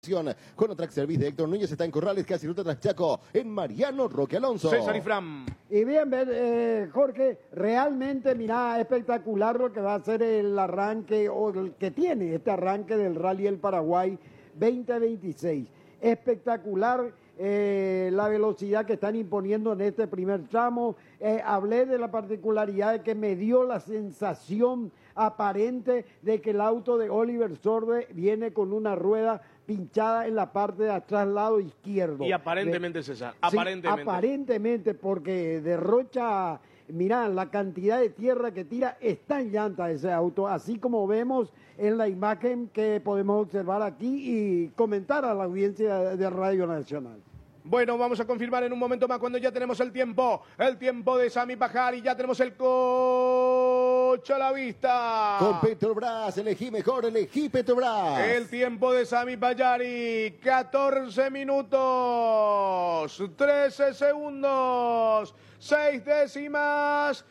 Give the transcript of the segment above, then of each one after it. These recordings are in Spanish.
Con Track Service de Héctor Núñez está en Corrales, casi ruta tras Chaco, en Mariano Roque Alonso. César y Fran. Y bien, Jorge, realmente, mira, espectacular lo que va a ser el arranque, o el que tiene este arranque del Rally del Paraguay 2026. Espectacular la velocidad que están imponiendo en este primer tramo. Hablé de la particularidad de que me dio la sensación aparente de que el auto de Oliver Sorbe viene con una rueda pinchada en la parte de atrás, lado izquierdo. Y aparentemente, César, sí, aparentemente. Aparentemente, porque derrocha, mirá, la cantidad de tierra que tira, está en llanta ese auto, así como vemos en la imagen que podemos observar aquí y comentar a la audiencia de Radio Nacional. Bueno, vamos a confirmar en un momento más cuando ya tenemos el tiempo de Sami Pajari, ya tenemos el coche a la vista. Con Petrobras, elegí mejor, elegí Petrobras. El tiempo de Sami Pajari, 14 minutos, 13 segundos, 6 décimas,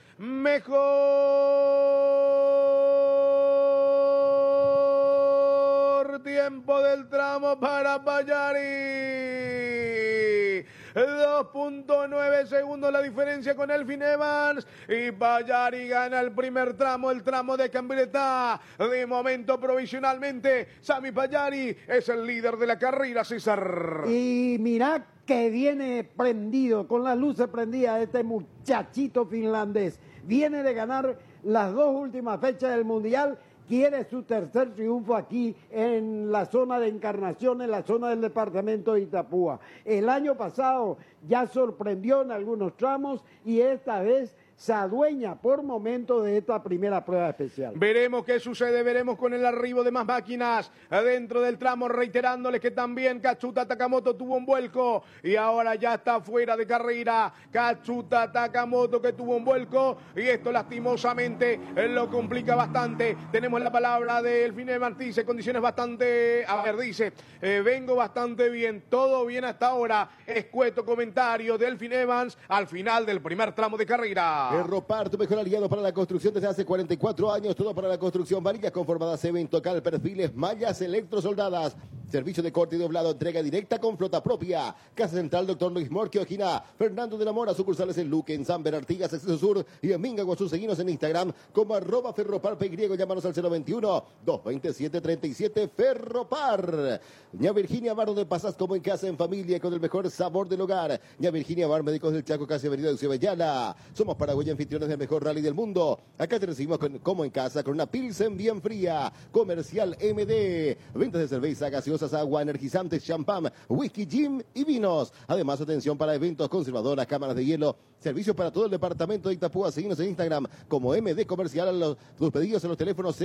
mejor tiempo del tramo para Pajari. 2.9 segundos la diferencia con Elfyn Evans y Pajari gana el primer tramo, el tramo de Cambreta. De momento, provisionalmente, Sami Pajari es el líder de la carrera, César. Y mirá que viene prendido, con las luces prendidas, este muchachito finlandés. Viene de ganar las dos últimas fechas del Mundial. Quiere su tercer triunfo aquí en la zona de Encarnación, en la zona del departamento de Itapúa. El año pasado ya sorprendió en algunos tramos y esta vez se adueña por momento de esta primera prueba especial. Veremos qué sucede, veremos con el arribo de más máquinas adentro del tramo, reiterándoles que también Katsuta Takamoto tuvo un vuelco y ahora ya está fuera de carrera. Katsuta Takamoto que tuvo un vuelco y esto lastimosamente lo complica bastante. Tenemos la palabra de Elfyn Evans, dice condiciones bastante, dice, vengo bastante bien, todo bien hasta ahora. Escueto comentario de Elfyn Evans al final del primer tramo de carrera. Ferropar, tu mejor aliado para la construcción desde hace 44 años. Todo para la construcción. Varillas conformadas, Tocal, perfiles, mallas, electrosoldadas. Servicio de corte y doblado, entrega directa con flota propia. Casa Central, Dr. Luis Morquio, Ojina. Fernando de la Mora, sucursales en Luque, en San Artigas, Exceso Sur y en Minga, Guazú. Seguinos en Instagram como @ferropar_py. Llámanos al 021-227-37 Ferropar. Ña Virginia Bar, donde pasas como en casa, en familia, con el mejor sabor del hogar. Ña Virginia Bar, Médicos del Chaco, casi avenida de Ciudadela. Somos Paraguay, anfitriones del mejor rally del mundo. Acá te recibimos como en casa con una Pilsen bien fría. Comercial MD. Ventas de cerveza, gaseosas, agua, energizantes, champán, whisky, gin y vinos. Además, atención para eventos, conservadoras, cámaras de hielo. Servicios para todo el departamento de Itapúa. Seguimos en Instagram como MD Comercial. Tus pedidos en los teléfonos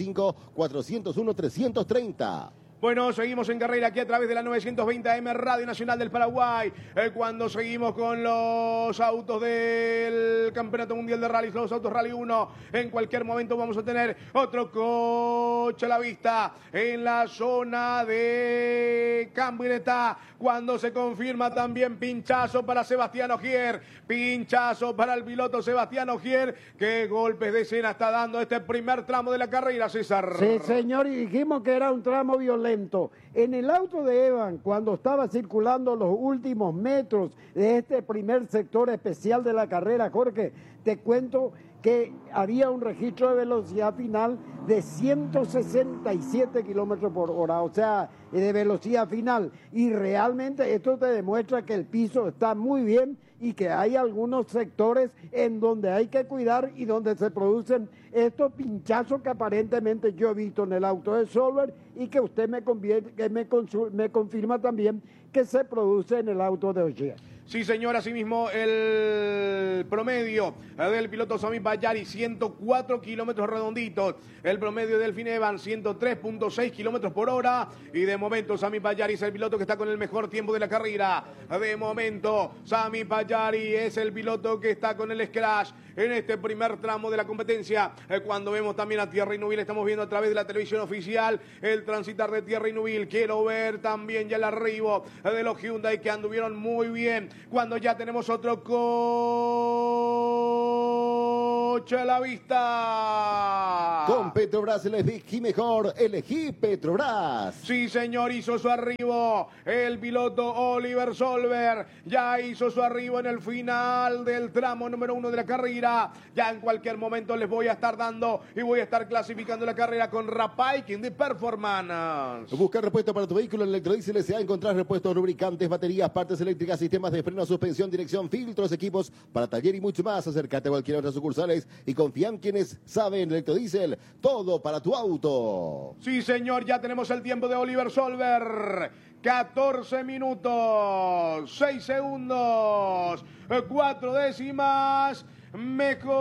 0985-401-330. Bueno, seguimos en carrera aquí a través de la 920 AM Radio Nacional del Paraguay. Cuando seguimos con los autos del Campeonato Mundial de Rallys, los autos Rally 1. En cualquier momento vamos a tener otro coche a la vista en la zona de Cambreta. Cuando se confirma también pinchazo para Sebastián Ogier. Pinchazo para el piloto Sebastián Ogier. ¿Qué golpes de escena está dando este primer tramo de la carrera, César? Sí, señor, y dijimos que era un tramo violento. En el auto de Evan, cuando estaba circulando los últimos metros de este primer sector especial de la carrera, Jorge, te cuento que había un registro de velocidad final de 167 kilómetros por hora, o sea, de velocidad final. Y realmente esto te demuestra que el piso está muy bien y que hay algunos sectores en donde hay que cuidar y donde se producen estos pinchazos que aparentemente yo he visto en el auto de Solver y que usted me confirma también que se produce en el auto de Ogier. Sí, señor, asimismo el promedio del piloto Sami Pajari, 104 kilómetros redonditos. El promedio del Elfyn Evans, 103.6 kilómetros por hora. Y de momento Sami Pajari es el piloto que está con el mejor tiempo de la carrera. De momento Sami Pajari es el piloto que está con el scratch en este primer tramo de la competencia. Cuando vemos también a Thierry Neuville, estamos viendo a través de la televisión oficial el transitar de Thierry Neuville. Quiero ver también ya el arribo de los Hyundai que anduvieron muy bien. Cuando ya tenemos otro noche a la vista. Con Petrobras elegí mejor, elegí Petrobras. Sí, señor, hizo su arribo el piloto Oliver Solberg. Ya hizo su arribo en el final del tramo número 1 de la carrera. Ya en cualquier momento les voy a estar dando y voy a estar clasificando la carrera con Rapaikin de Performance. Busca repuesto para tu vehículo en Electrodiesel S.A. Encontrar repuestos, lubricantes, baterías, partes eléctricas, sistemas de freno, suspensión, dirección, filtros, equipos para taller y mucho más. Acércate a cualquiera de nuestras sucursales y confía en quienes saben. Electrodiesel, todo para tu auto. Sí, señor, ya tenemos el tiempo de Oliver Solberg. 14 minutos, 6 segundos, 4 décimas. Mejor.